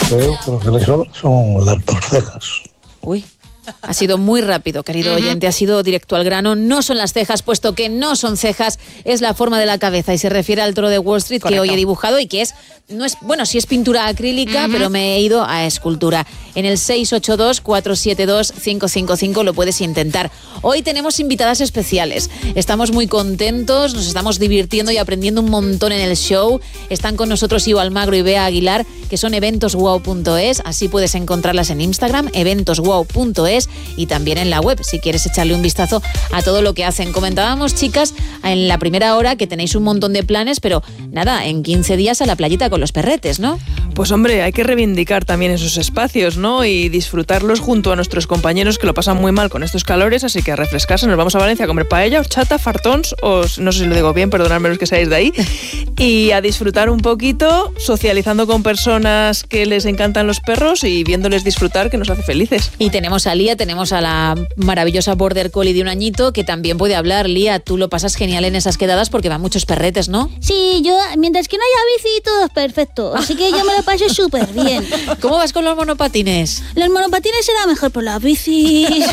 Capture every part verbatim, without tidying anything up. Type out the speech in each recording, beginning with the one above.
Creo que lo que le sobra son las dos cejas. Uy. Ha sido muy rápido, querido uh-huh. oyente, ha sido directo al grano. No son las cejas, puesto que no son cejas, es la forma de la cabeza y se refiere al toro de Wall Street. Correcto. Que hoy he dibujado y que es, no es, bueno, sí es pintura acrílica, uh-huh. pero me he ido a escultura. En el seis ocho dos, cuatro siete dos, cinco cinco cinco lo puedes intentar. Hoy tenemos invitadas especiales, estamos muy contentos, nos estamos divirtiendo y aprendiendo un montón en el show. Están con nosotros Ivo Almagro y Bea Aguilar, que son eventos wow punto es, así puedes encontrarlas en Instagram, eventos wow punto es, y también en la web, si quieres echarle un vistazo a todo lo que hacen. Comentábamos, chicas, en la primera hora que tenéis un montón de planes, pero nada, en quince días a la playita con los perretes, ¿no? Pues hombre, hay que reivindicar también esos espacios, ¿no? Y disfrutarlos junto a nuestros compañeros que lo pasan muy mal con estos calores, así que a refrescarse. Nos vamos a Valencia a comer paella, horchata, fartons, o no sé si lo digo bien, perdonadme los que seáis de ahí, y a disfrutar un poquito, socializando con personas que les encantan los perros y viéndoles disfrutar, que nos hace felices. Y tenemos a Lía, tenemos a la maravillosa Border Collie de un añito, que también puede hablar. Lía, tú lo pasas genial en esas quedadas porque van muchos perretes, ¿no? Sí, yo, mientras que no haya bici, todo es perfecto, así que yo me lo paso súper bien. ¿Cómo vas con los monopatines? Los monopatines será mejor por las bicis.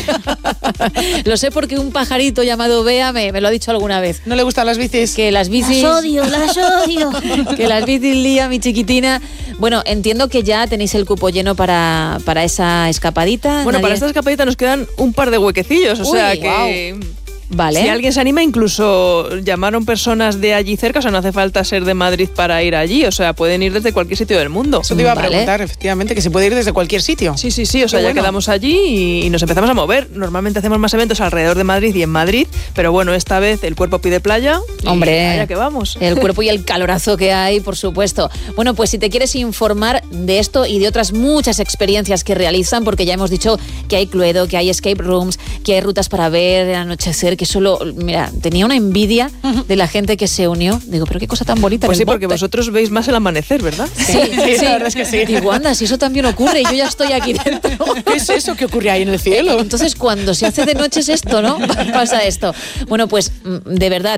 Lo sé porque un pajarito llamado Bea me, me lo ha dicho alguna vez. ¿No le gustan las bicis? Que las bicis... Las odio, las odio. Que las bicis, Lía, mi chiquitina... Bueno, entiendo que ya tenéis el cupo lleno para, para esa escapadita. Bueno, ¿Nadie? Para esta escapadita nos quedan un par de huequecillos, o Uy, sea que... Wow. Vale. Si alguien se anima, incluso llamaron personas de allí cerca, o sea, no hace falta ser de Madrid para ir allí, o sea, pueden ir desde cualquier sitio del mundo. Eso te iba a Vale. preguntar, efectivamente, que se puede ir desde cualquier sitio. Sí, sí, sí, o sea, Qué ya bueno. quedamos allí y, y nos empezamos a mover. Normalmente hacemos más eventos alrededor de Madrid y en Madrid, pero bueno, esta vez el cuerpo pide playa. Y Hombre, allá que vamos. El cuerpo y el calorazo que hay, por supuesto. Bueno, pues si te quieres informar de esto y de otras muchas experiencias que realizan, porque ya hemos dicho que hay Cluedo, que hay escape rooms, que hay rutas para ver el anochecer, que solo... Mira, tenía una envidia de la gente que se unió. Digo, pero qué cosa tan bonita. Pues sí, bote. porque vosotros veis más el amanecer, ¿verdad? Sí, sí, la verdad es que sí. Digo, anda, si eso también ocurre y yo ya estoy aquí dentro. ¿Qué es eso que ocurre ahí en el cielo? Entonces, cuando se hace de noche es esto, ¿no? Pasa esto. Bueno, pues, de verdad...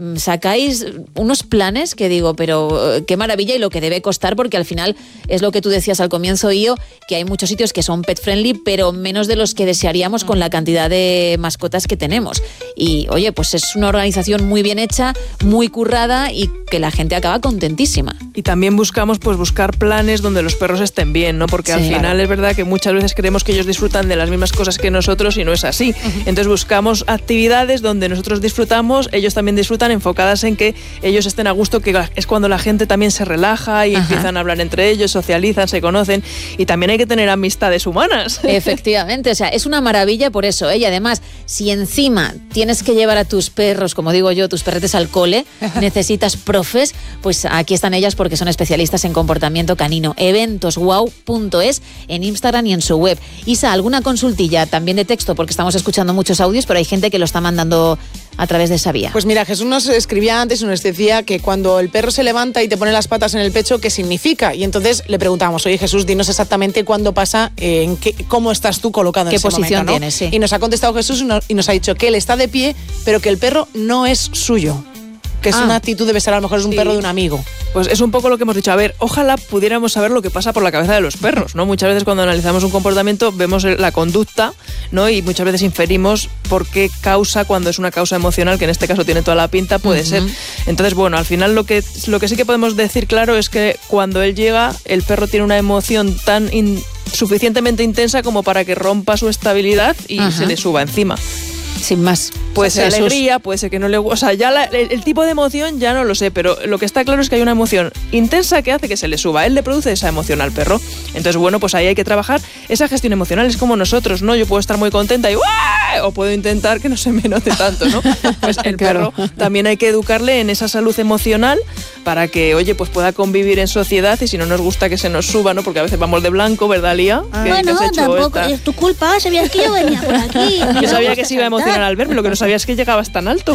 sacáis unos planes que digo, pero qué maravilla y lo que debe costar, porque al final es lo que tú decías al comienzo, Io, que hay muchos sitios que son pet friendly, pero menos de los que desearíamos con la cantidad de mascotas que tenemos. Y oye, pues es una organización muy bien hecha, muy currada y que la gente acaba contentísima. Y también buscamos pues buscar planes donde los perros estén bien, ¿no? Porque sí, al final claro. Es verdad que muchas veces creemos que ellos disfrutan de las mismas cosas que nosotros y no es así. Uh-huh. Entonces buscamos actividades donde nosotros disfrutamos, ellos también disfrutan, enfocadas en que ellos estén a gusto, que es cuando la gente también se relaja y Ajá. empiezan a hablar entre ellos, socializan, se conocen, y también hay que tener amistades humanas. Efectivamente, o sea, es una maravilla por eso, ¿eh? Y además, si encima tienes que llevar a tus perros, como digo yo, tus perretes al cole, necesitas profes, pues aquí están ellas porque son especialistas en comportamiento canino. eventos wow punto es en Instagram y en su web. Isa, ¿alguna consultilla también de texto? Porque estamos escuchando muchos audios, pero hay gente que lo está mandando a través de esa vía. Pues mira, Jesús nos escribía antes y nos decía que cuando el perro se levanta y te pone las patas en el pecho, ¿qué significa? Y entonces le preguntamos, oye Jesús, dinos exactamente cuándo pasa, eh, en qué, cómo estás tú colocado en ¿Qué ese posición momento, ¿no? tienes? Sí. Y nos ha contestado Jesús y nos, y nos ha dicho que él está de pie, pero que el perro no es suyo. Que es ah. una actitud, debe ser a lo mejor es un sí. perro de un amigo. Pues es un poco lo que hemos dicho. A ver, ojalá pudiéramos saber lo que pasa por la cabeza de los perros, ¿no? Muchas veces cuando analizamos un comportamiento vemos la conducta, ¿no? Y muchas veces inferimos por qué causa, cuando es una causa emocional, que en este caso tiene toda la pinta, puede uh-huh. ser. Entonces, bueno, al final lo que, lo que sí que podemos decir claro es que cuando él llega, el perro tiene una emoción tan in, suficientemente intensa como para que rompa su estabilidad y uh-huh. se le suba encima. Sin más. Puede ser alegría, puede ser que no le guste. O sea, ya la, el, el tipo de emoción ya no lo sé, pero lo que está claro es que hay una emoción intensa que hace que se le suba. Él le produce esa emoción al perro. Entonces, bueno, pues ahí hay que trabajar esa gestión emocional. Es como nosotros, ¿no? Yo puedo estar muy contenta y ¡uah! O puedo intentar que no se me note tanto, ¿no? Pues el claro. perro también hay que educarle en esa salud emocional para que, oye, pues pueda convivir en sociedad y si no nos gusta que se nos suba, ¿no? Porque a veces vamos de blanco, ¿verdad, Lía? Ah. Bueno, tampoco esta? Es tu culpa. Sabías que yo venía por aquí. Yo sabía que se iba a emocionar al verme, lo que no sabía es que llegabas tan alto.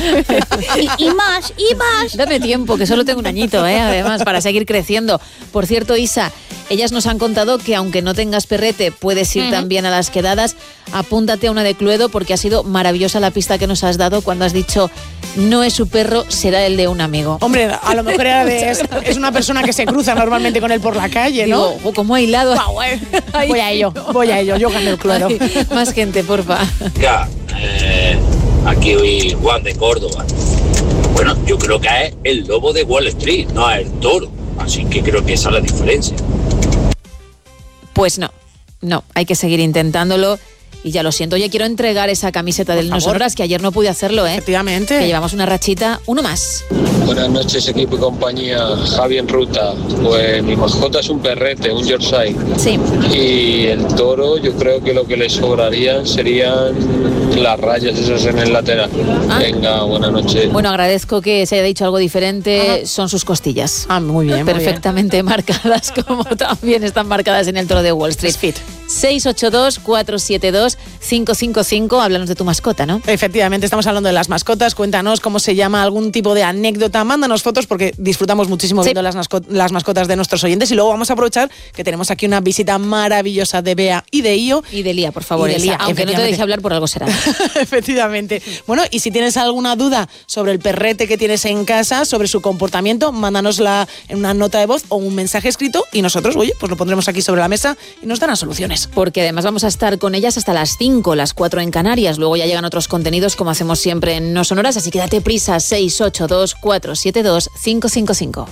y, y más, y más. Dame tiempo, que solo tengo un añito, ¿eh? Además, para seguir creciendo. Por cierto, Isa, Ellas nos han contado que aunque no tengas perrete, puedes ir uh-huh. también a las quedadas. Apúntate a una de Cluedo porque ha sido maravillosa la pista que nos has dado cuando has dicho no es su perro, será el de un amigo. Hombre, a lo mejor era de, es, es una persona que se cruza normalmente con él por la calle, ¿no? Digo, como ha hilado. Wow, eh. Voy a ello, voy a ello, yo gano el Cluedo. Ay, más gente, porfa. Ya, eh, aquí hoy Juan de Córdoba. Bueno, yo creo que es el lobo de Wall Street, no es el toro. Así que creo que esa es la diferencia. Pues no, no, hay que seguir intentándolo. Y ya lo siento, ya quiero entregar esa camiseta del No Sonoras, que ayer no pude hacerlo, ¿eh? Efectivamente. Que llevamos una rachita, uno más. Buenas noches, equipo y compañía. Javi en ruta. Pues mi mascota es un perrete, un Yorkshire. Sí. Y el toro, yo creo que lo que le sobrarían serían las rayas esas en el lateral. Ah. Venga, buenas noches. Bueno, agradezco que se haya dicho algo diferente. Ajá. Son sus costillas. Ah, muy bien. Perfectamente muy bien. marcadas, como también están marcadas en el toro de Wall Street. Fit. seis ocho dos, cuatro siete dos, cinco cinco cinco. Háblanos de tu mascota, ¿no? Efectivamente, estamos hablando de las mascotas. Cuéntanos cómo se llama, algún tipo de anécdota. Mándanos fotos porque disfrutamos muchísimo sí. viendo las, mascot- las mascotas de nuestros oyentes. Y luego vamos a aprovechar que tenemos aquí una visita maravillosa de Bea y de Io. Y de Lía, por favor. Y de Lía, aunque no te deje hablar, por algo será. Efectivamente. Bueno, y si tienes alguna duda sobre el perrete que tienes en casa, sobre su comportamiento, mándanosla en una nota de voz o un mensaje escrito y nosotros, oye, pues lo pondremos aquí sobre la mesa y nos darán soluciones. Porque además vamos a estar con ellas hasta las cinco, las cuatro en Canarias. Luego ya llegan otros contenidos como hacemos siempre en No Sonoras, así que date prisa. Seis ocho dos, cuatro siete dos, cinco cinco cinco.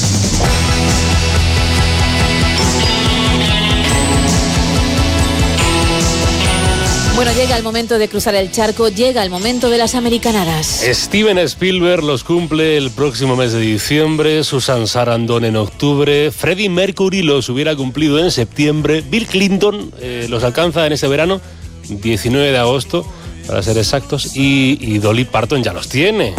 Bueno, llega el momento de cruzar el charco, llega el momento de las americanadas. Steven Spielberg los cumple el próximo mes de diciembre, Susan Sarandon en octubre, Freddie Mercury los hubiera cumplido en septiembre, Bill Clinton eh, los alcanza en ese verano, diecinueve de agosto, para ser exactos, y, y Dolly Parton ya los tiene.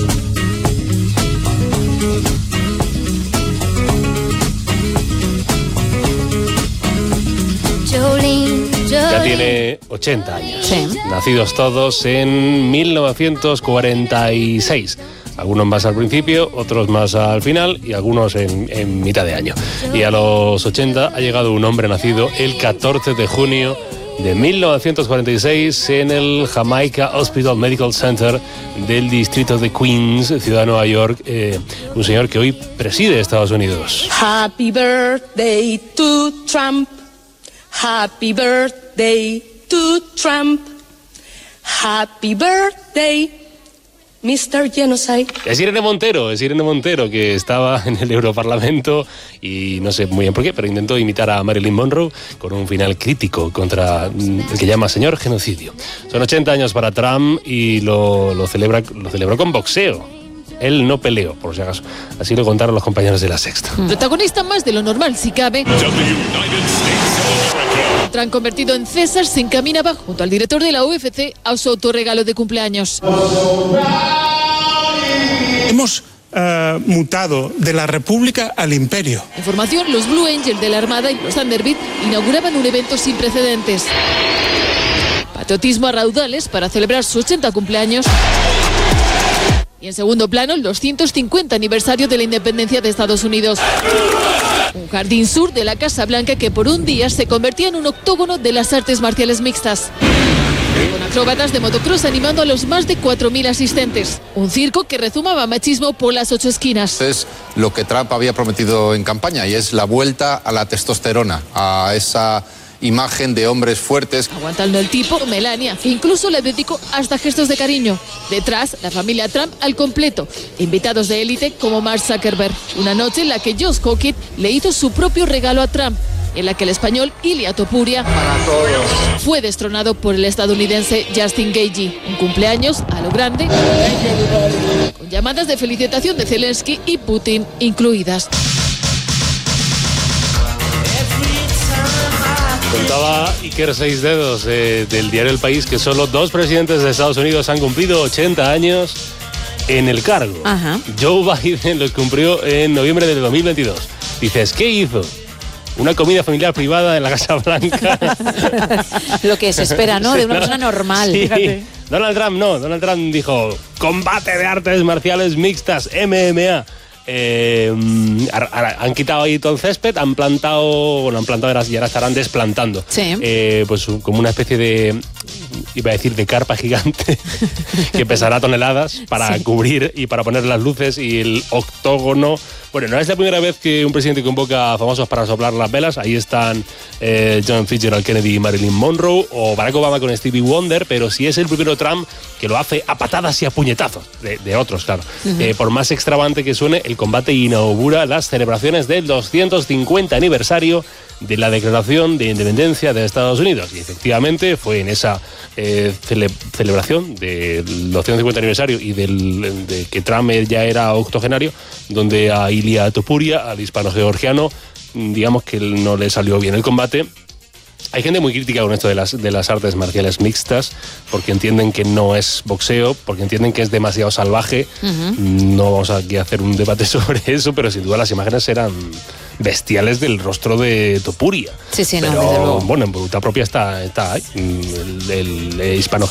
Ya tiene ochenta años. Sí. Nacidos todos en mil novecientos cuarenta y seis. Algunos más al principio, otros más al final y algunos en, en mitad de año. Y a los ochenta ha llegado un hombre nacido el catorce de junio de mil novecientos cuarenta y seis en el Jamaica Hospital Medical Center del distrito de Queens, ciudad de Nueva York, eh, un señor que hoy preside Estados Unidos. Happy birthday to Trump. Happy birthday to Trump. Happy birthday, mister Genocide. Es Irene Montero, es Irene Montero, que estaba en el Europarlamento y no sé muy bien por qué, pero intentó imitar a Marilyn Monroe con un final crítico contra el que llama señor genocidio. Son ochenta años para Trump y lo, lo, celebra, lo celebró con boxeo. Él no peleó, por si acaso. Así lo contaron los compañeros de La Sexta. Protagonista más de lo normal, si cabe. Trump, convertido en César, se encaminaba junto al director de la U F C a su autorregalo de cumpleaños. Hemos uh, mutado de la república al imperio. Información, los Blue Angels de la Armada y los Thunderbird inauguraban un evento sin precedentes. Patriotismo a raudales para celebrar su ochenta cumpleaños. Y en segundo plano, el doscientos cincuenta aniversario de la independencia de Estados Unidos. Un jardín sur de la Casa Blanca que por un día se convertía en un octógono de las artes marciales mixtas. Con acróbatas de motocross animando a los más de cuatro mil asistentes. Un circo que rezumaba machismo por las ocho esquinas. Es lo que Trump había prometido en campaña y es la vuelta a la testosterona, a esa imagen de hombres fuertes. Aguantando el tipo, Melania, que incluso le dedicó hasta gestos de cariño. Detrás, la familia Trump al completo. Invitados de élite como Mark Zuckerberg. Una noche en la que Josh Hawkins le hizo su propio regalo a Trump, en la que el español Ilia Topuria fue destronado por el estadounidense Justin Gagey. Un cumpleaños a lo grande, con llamadas de felicitación de Zelensky y Putin incluidas. Contaba Iker Seis Dedos eh, del diario El País que solo dos presidentes de Estados Unidos han cumplido ochenta años en el cargo. Ajá. Joe Biden los cumplió en noviembre del dos mil veintidós. Dices, ¿qué hizo? Una comida familiar privada en la Casa Blanca. Lo que se espera, ¿no? De una persona normal. Sí. Fíjate. Donald Trump no. Donald Trump dijo, combate de artes marciales mixtas, M M A. Eh, han quitado ahí todo el césped, han plantado, bueno, han plantado y ahora estarán desplantando. Sí. Eh, pues como una especie de, iba a decir, de carpa gigante que pesará toneladas para sí. cubrir y para poner las luces y el octógono. Bueno, no es la primera vez que un presidente convoca a famosos para soplar las velas. Ahí están eh, John Fitzgerald Kennedy y Marilyn Monroe, o Barack Obama con Stevie Wonder, pero sí es el primero Trump que lo hace a patadas y a puñetazos, de, de otros, claro. Uh-huh. Eh, por más extravagante que suene, el combate inaugura las celebraciones del doscientos cincuenta aniversario de la Declaración de Independencia de Estados Unidos. Y efectivamente fue en esa eh, cele- celebración del doscientos cincuenta aniversario y del, de que Trump ya era octogenario, donde a Ilia Topuria, al hispano-georgiano, digamos que no le salió bien el combate. Hay gente muy crítica con esto de las, de las artes marciales mixtas, porque entienden que no es boxeo, porque entienden que es demasiado salvaje. Uh-huh. No vamos aquí a hacer un debate sobre eso, pero sin duda las imágenes eran bestiales del rostro de Topuria. Sí, sí, pero, no, desde luego. Bueno, en voluntad propia está, está ahí. El, el, el hispano